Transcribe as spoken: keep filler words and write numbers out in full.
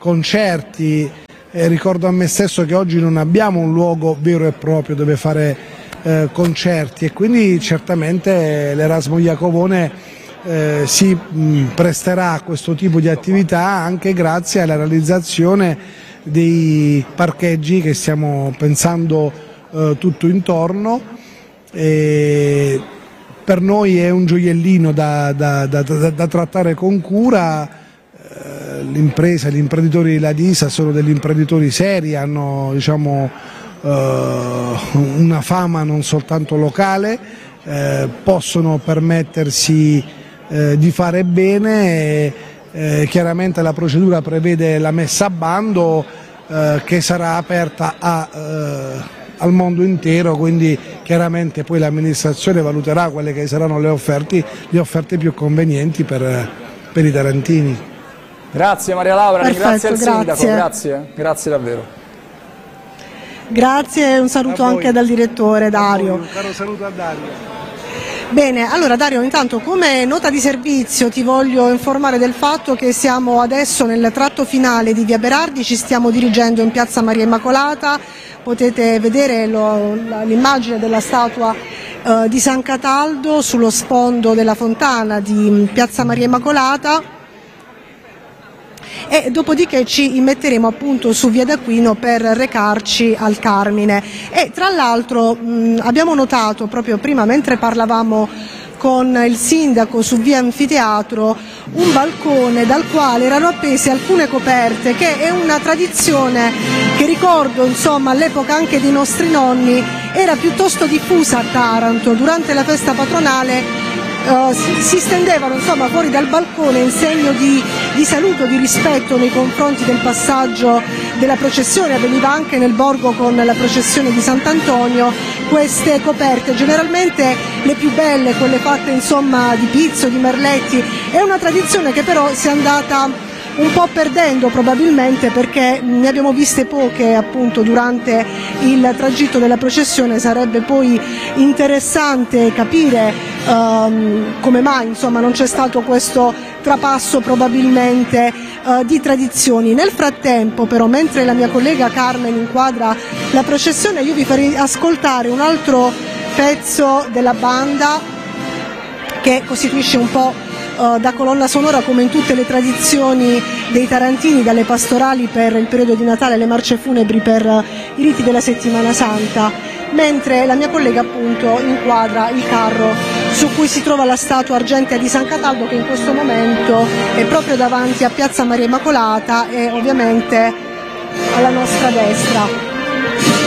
concerti. Eh, ricordo a me stesso che oggi non abbiamo un luogo vero e proprio dove fare eh, concerti, e quindi certamente l'Erasmo Iacovone eh, si mh, presterà a questo tipo di attività anche grazie alla realizzazione dei parcheggi che stiamo pensando eh, tutto intorno. E per noi è un gioiellino da, da, da, da, da trattare con cura. L'impresa, gli imprenditori di Ladisa sono degli imprenditori seri, hanno, diciamo, eh, una fama non soltanto locale, eh, possono permettersi eh, di fare bene. E, eh, chiaramente la procedura prevede la messa a bando eh, che sarà aperta a, eh, al mondo intero, quindi chiaramente poi l'amministrazione valuterà quelle che saranno le offerte, le offerte più convenienti per, per i tarantini. Grazie Maria Laura, Perfetto, ringrazio il sindaco, grazie. grazie, grazie davvero. Grazie e un saluto anche dal direttore Dario. Un caro saluto a Dario. Bene, allora Dario, intanto come nota di servizio ti voglio informare del fatto che siamo adesso nel tratto finale di Via Berardi, ci stiamo dirigendo in Piazza Maria Immacolata, potete vedere l'immagine della statua eh, di San Cataldo sullo sfondo della fontana di Piazza Maria Immacolata. E dopodiché ci immetteremo appunto su Via d'Aquino per recarci al Carmine. E tra l'altro abbiamo notato proprio prima, mentre parlavamo con il sindaco su Via Anfiteatro, un balcone dal quale erano appese alcune coperte, che è una tradizione che ricordo insomma all'epoca anche dei nostri nonni era piuttosto diffusa a Taranto. Durante la festa patronale Uh, si, si stendevano insomma fuori dal balcone in segno di, di saluto, di rispetto nei confronti del passaggio della processione. Avveniva anche nel borgo con la processione di Sant'Antonio, queste coperte, generalmente le più belle, quelle fatte insomma di pizzo, di merletti. È una tradizione che però si è andata un po' perdendo probabilmente perché ne abbiamo viste poche appunto durante il tragitto della processione. Sarebbe poi interessante capire um, come mai insomma non c'è stato questo trapasso probabilmente uh, di tradizioni. Nel frattempo però, mentre la mia collega Carmen inquadra la processione, io vi farei ascoltare un altro pezzo della banda che costituisce un po' Uh, da colonna sonora, come in tutte le tradizioni dei tarantini, dalle pastorali per il periodo di Natale alle marce funebri per uh, i riti della Settimana Santa, mentre la mia collega appunto inquadra il carro su cui si trova la statua argentea di San Cataldo, che in questo momento è proprio davanti a Piazza Maria Immacolata e ovviamente alla nostra destra.